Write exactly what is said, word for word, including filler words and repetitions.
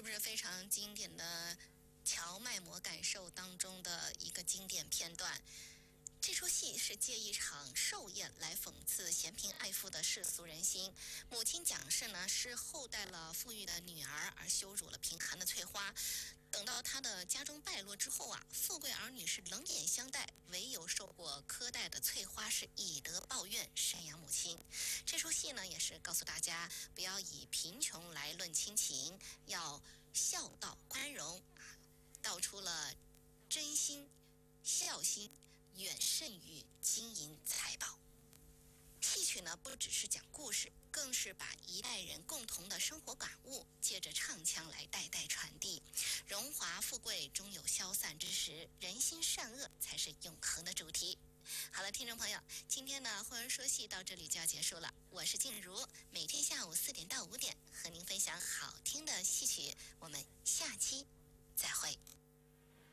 不是非常经典的荞麦馍感受当中的一个经典片段？这出戏是借一场寿宴来讽刺嫌贫爱富的世俗人心。母亲蒋氏呢是厚待了富裕的女儿，而羞辱了贫寒的翠花。等到她的家中败落之后啊，富贵儿女是冷眼相待，唯有受过苛待的翠花是以德报怨，赡养母亲。这出戏呢也是告诉大家，不要以贫穷来论亲情，要孝道宽容，道出了真心孝心远胜于金银财宝。戏曲呢不只是讲故事，更是把一代人共同的生活感悟借着唱腔来代代传递。荣华富贵终有消散之时，人心善恶才是永恒的主题。好了，听众朋友，今天呢慧儿说戏到这里就要结束了。我是静茹，每天下午四点到五点和您分享好听的戏曲，我们下期再会。